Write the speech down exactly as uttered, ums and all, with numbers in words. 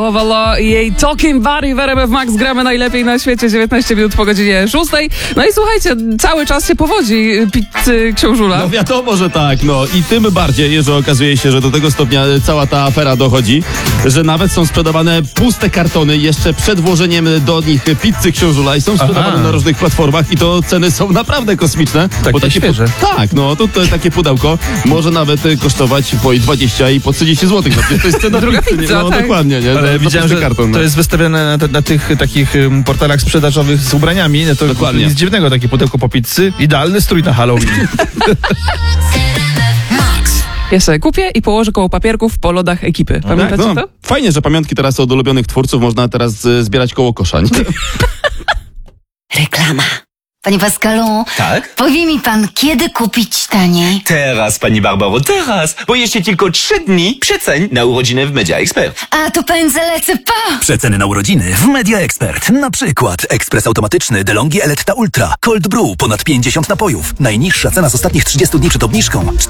Owalo i jej Talking Body w R M F Max gramy najlepiej na świecie, dziewiętnaście minut po godzinie szóstej. No i słuchajcie, cały czas się powodzi pizzy książula. No wiadomo, że tak, no i tym bardziej, że okazuje się, że do tego stopnia cała ta afera dochodzi, że nawet są sprzedawane puste kartony jeszcze przed włożeniem do nich pizzy książula i są sprzedawane Aha. na różnych platformach i to ceny są naprawdę kosmiczne. Takie bo takie świeże. pu- tak, no to, to takie pudełko może nawet kosztować po dwadzieścia i po trzydzieści złotych. No, to jest cena Druga pizzy, nie? pizza, No tak. dokładnie, nie? Ale Za- za widziałem, pusty że karton, no. to jest wystawione na, na tych takich um, portalach sprzedażowych z ubraniami. No to Dokładnie. nic dziwnego, takie pudełko po pizzy. Idealny strój na Halloween. Ja sobie kupię i położę koło papierków po lodach ekipy. Pamiętacie Tak, no, to? fajnie, że pamiątki teraz od ulubionych twórców można teraz e, zbierać koło kosza. Nie? Reklama. Panie Pascalu, Tak? powie mi pan, kiedy kupić taniej? Teraz, pani Barbaro, teraz! Bo jeszcze tylko trzy dni przeceń na urodziny w Media Expert. A to pędzę lecę, pa! Przeceny na urodziny w Media Expert. Na przykład ekspres automatyczny DeLonghi Eletta Ultra, Cold Brew, ponad pięćdziesiąt napojów. Najniższa cena z ostatnich trzydziestu dni przed obniżką